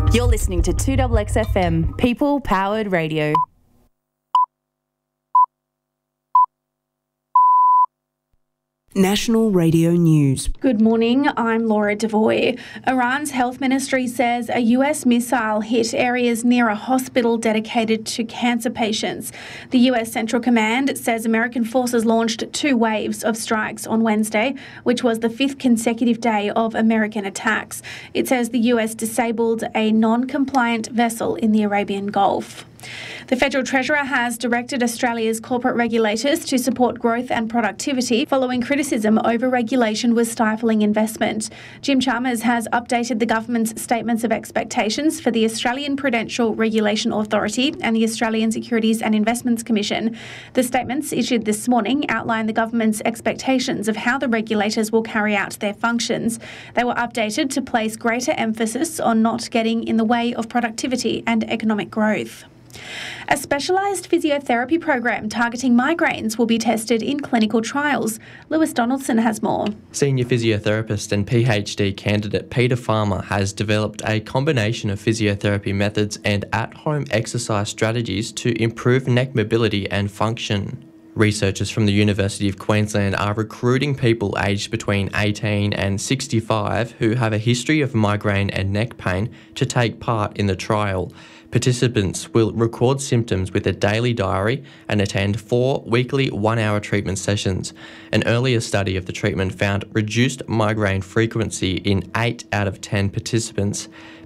You're listening to 2XXFM, People Powered Radio. National Radio News. Good morning, I'm Laura Devoy. Iran's health ministry says a US missile hit areas near a hospital dedicated to cancer patients. The US Central Command says American forces launched 2 waves of strikes on Wednesday, which was the 5th consecutive day of American attacks. It says the US disabled a non-compliant vessel in the Arabian Gulf. The Federal Treasurer has directed Australia's corporate regulators to support growth and productivity following criticism over regulation was stifling investment. Jim Chalmers has updated the government's statements of expectations for the Australian Prudential Regulation Authority and the Australian Securities and Investments Commission. The statements issued this morning outline the government's expectations of how the regulators will carry out their functions. They were updated to place greater emphasis on not getting in the way of productivity and economic growth. A specialised physiotherapy program targeting migraines will be tested in clinical trials. Lewis Donaldson has more. Senior physiotherapist and PhD candidate Peter Farmer has developed a combination of physiotherapy methods and at-home exercise strategies to improve neck mobility and function. Researchers from the University of Queensland are recruiting people aged between 18 and 65 who have a history of migraine and neck pain to take part in the trial. Participants will record symptoms with a daily diary and attend 4 weekly 1-hour treatment sessions. An earlier study of the treatment found reduced migraine frequency in 8 out of 10 participants.